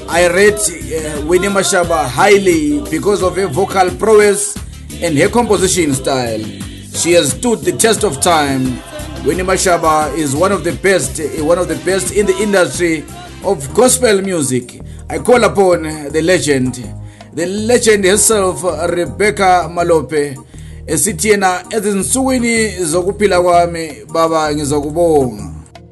I rate Winnie Mashaba highly because of her vocal prowess and her composition style. She has stood the test of time. Winnie Mashaba is one of the best in the industry of gospel music. I call upon the legend herself, Rebecca Malope. Esithi yena ezinsukwini zokuphila kwami baba ngizokubonga.